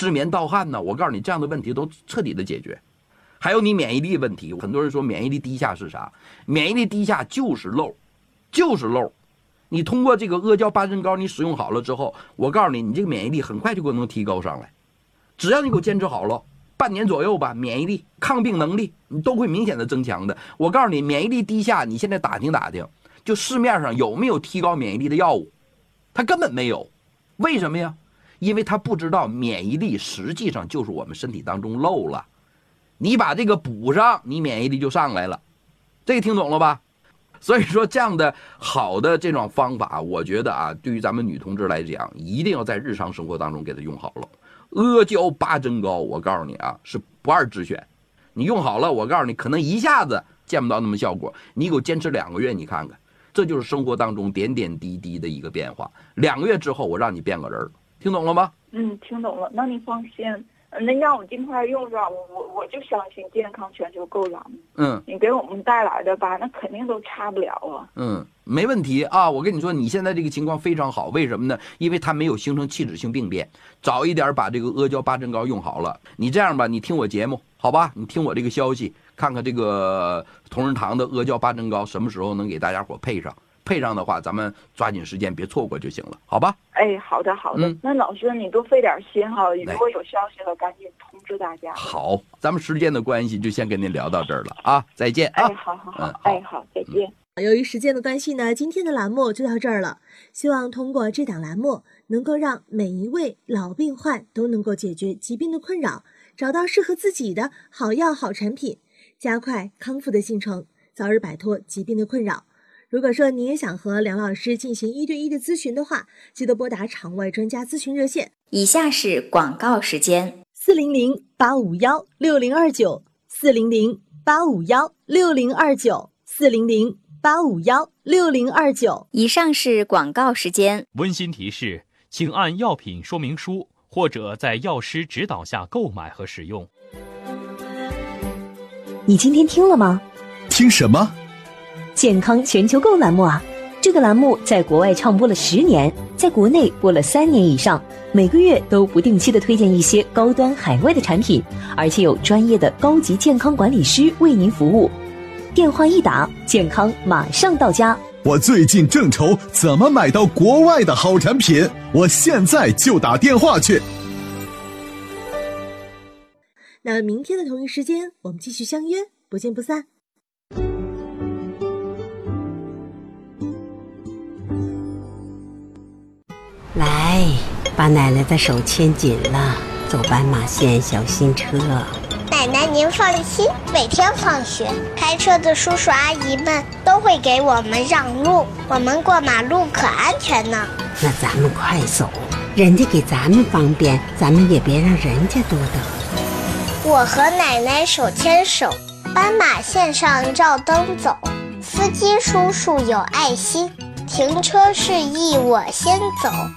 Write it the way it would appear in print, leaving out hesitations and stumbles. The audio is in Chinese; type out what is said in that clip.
失眠盗汗呢，我告诉你，这样的问题都彻底的解决。还有你免疫力问题，很多人说免疫力低下是啥？免疫力低下就是漏。你通过这个阿胶八珍膏，你使用好了之后，我告诉你，你这个免疫力很快就能提高上来。只要你给我坚持好了，半年左右吧，免疫力、抗病能力你都会明显的增强的。我告诉你，免疫力低下，你现在打听，就市面上有没有提高免疫力的药物？它根本没有。为什么呀？因为他不知道免疫力实际上就是我们身体当中漏了，你把这个补上，你免疫力就上来了。这个听懂了吧？所以说这样的好的这种方法，我觉得啊，对于咱们女同志来讲，一定要在日常生活当中给它用好了。阿胶八珍膏，我告诉你啊，是不二之选。你用好了，我告诉你，可能一下子见不到那么效果，你给我坚持2个月，你看看，这就是生活当中点点滴滴的一个变化。2个月之后，我让你变个人，听懂了吗？ 听懂了。那你放心，那让我尽快用上，我就相信健康全球购栏目。你给我们带来的吧，那肯定都差不了啊。 没问题啊。我跟你说，你现在这个情况非常好，为什么呢？因为它没有形成器质性病变。早一点把这个阿胶八珍膏用好了。你这样吧，你听我节目，好吧？你听我这个消息，看看这个同仁堂的阿胶八珍膏什么时候能给大家伙配上。配上的话，咱们抓紧时间，别错过就行了，好吧？ 好的。那老师你多费点心哈，如果有消息了，赶紧通知大家。 好，咱们时间的关系，就先跟您聊到这儿了啊，再见啊！ 好，再见。 由于时间的关系呢，今天的栏目就到这儿了。希望通过这档栏目，能够让每一位老病患都能够解决疾病的困扰，找到适合自己的好药好产品，加快康复的进程，早日摆脱疾病的困扰。如果说你也想和梁老师进行1对1的咨询的话，记得拨打场外专家咨询热线。 以下是广告时间 ：400-851-6029 400-851-6029 400-851-6029。 以上是广告时间。 温馨提示，请按药品说明书或者在药师指导下购买和使用。 你今天听了吗？ 听什么？ 健康全球购栏目啊！这个栏目在国外唱播了10年，在国内播了3年以上，每个月都不定期的推荐一些高端海外的产品，而且有专业的高级健康管理师为您服务。电话一打，健康马上到家。 我最近正愁怎么买到国外的好产品，我现在就打电话去。 那明天的同一时间，我们继续相约，不见不散。 来，把奶奶的手牵紧了，走斑马线小心车。 奶奶您放心，每天放学，开车的叔叔阿姨们都会给我们让路，我们过马路可安全呢。 那咱们快走，人家给咱们方便，咱们也别让人家多等。 我和奶奶手牵手，斑马线上照灯走，司机叔叔有爱心，停车示意我先走。